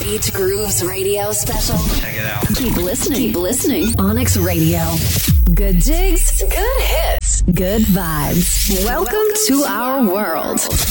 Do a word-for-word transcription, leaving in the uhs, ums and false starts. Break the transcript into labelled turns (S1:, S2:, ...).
S1: Beach Grooves Radio special.
S2: Check it out.
S1: Keep listening. Keep listening. Onyx Radio. Good jigs, good hits, good vibes. Welcome to our world.